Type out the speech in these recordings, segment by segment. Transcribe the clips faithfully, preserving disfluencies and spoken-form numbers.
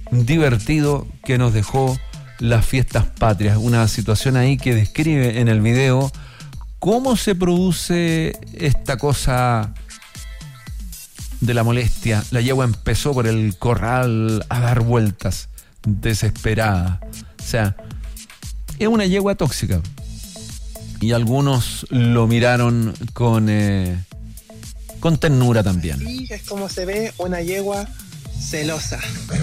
divertido que nos dejó las fiestas patrias. Una situación ahí que describe en el video cómo se produce esta cosa de la molestia. La yegua empezó por el corral a dar vueltas, desesperada. O sea, es una yegua tóxica. Y algunos lo miraron con, eh, con ternura también. Sí, es como se ve una yegua celosa.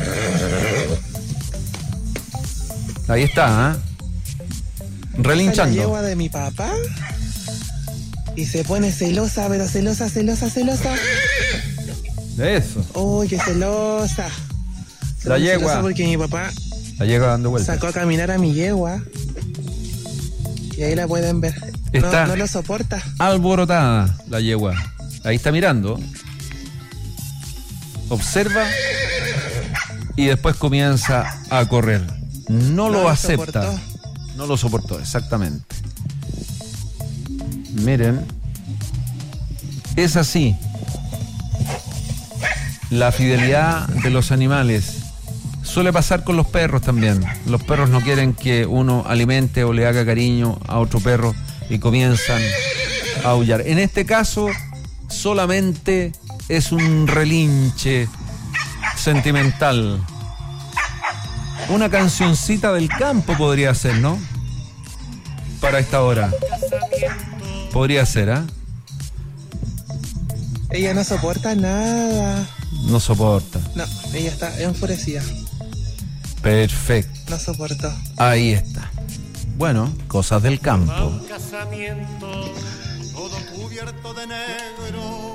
Ahí está, ¿eh? Relinchando. La yegua de mi papá y se pone celosa, pero celosa, celosa, celosa. Eso. Uy, qué celosa. Se la yegua. Celosa porque mi papá la yegua dando vueltas. Sacó a caminar a mi yegua. Y ahí la pueden ver. Está no, no lo soporta. Alborotada la yegua. Ahí está mirando. Observa. Y después comienza a correr. No, no lo acepta. Soportó. No lo soportó, exactamente. Miren. Es así. La fidelidad de los animales. Suele pasar con los perros también. Los perros no quieren que uno alimente o le haga cariño a otro perro y comienzan a aullar. En este caso, solamente es un relinche sentimental. Una cancioncita del campo podría ser, ¿no? Para esta hora. Podría ser, ¿ah? ¿eh? Ella no soporta nada. No soporta. No, ella está enfurecida. Perfecto. No soportó. Ahí está. Bueno, cosas del campo. Casamiento, todo cubierto de negro.